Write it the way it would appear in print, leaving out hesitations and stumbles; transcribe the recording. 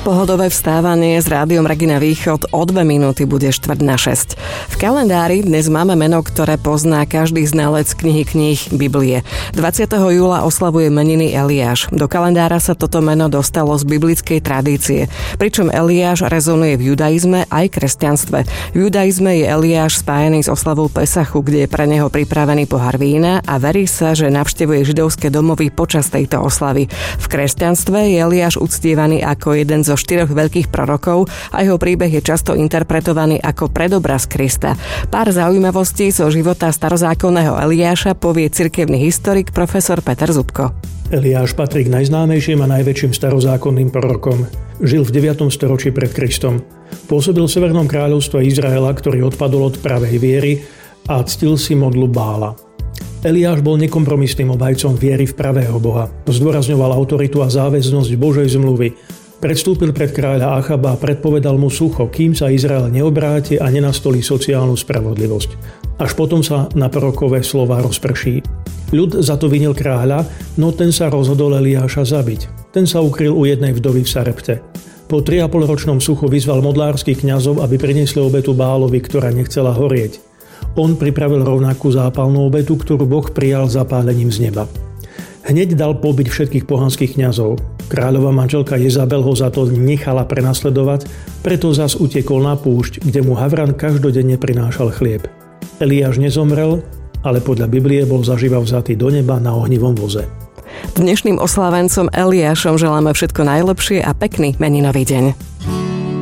pohodové vstávanie s rádiom Regina Východ o 2 minúty bude 5:45. V kalendári dnes máme meno, ktoré pozná každý znalec kníh Biblie. 20. júla oslavuje meniny Eliáš. Do kalendára sa toto meno dostalo z biblickej tradície, pričom Eliáš rezonuje v judaizme aj kresťanstve. V judaizme je Eliáš spájený s oslavou Pesachu, kde je pre neho pripravený pohár vína a verí sa, že navštevuje židovské domovy počas tejto oslavy. V kresťanstve je Eliáš uctievaný ako jeden zo 4 veľkých prorokov a jeho príbeh je často interpretovaný ako predobraz Krista. Pár zaujímavostí zo života starozákonného Eliáša povie cirkevný historik profesor Peter Zubko. Eliáš patrí k najznámejším a najväčším starozákonným prorokom. Žil v 9. storočí pred Kristom. Pôsobil v Severnom kráľovstve Izraela, ktorý odpadol od pravej viery a ctil si modlu Bála. Eliáš bol nekompromisným obhajcom viery v pravého Boha. Zdôrazňoval autoritu a záväznosť Božej zmluvy. Predstúpil pred kráľa Achaba a predpovedal mu sucho, kým sa Izrael neobráti a nenastolí sociálnu spravodlivosť. Až potom sa na prorokové slová rozprší. Ľud za to vinil kráľa, no ten sa rozhodol Eliáša zabiť. Ten sa ukryl u jednej vdovy v Sarepte. Po 3,5-ročnom suchu vyzval modlárskych kňazov, aby priniesli obetu Bálovi, ktorá nechcela horieť. On pripravil rovnakú zápalnú obetu, ktorú Boh prijal zapálením z neba. Hneď dal pobiť všetkých pohanských kňazov. Kráľová manželka Jezabel ho za to nechala prenasledovať, preto zas utekol na púšť, kde mu Havran každodenne prinášal chlieb. Eliáš nezomrel, ale podľa Biblie bol zaživa vzatý do neba na ohnivom voze. Dnešným oslávencom Eliášom želáme všetko najlepšie a pekný meninový deň.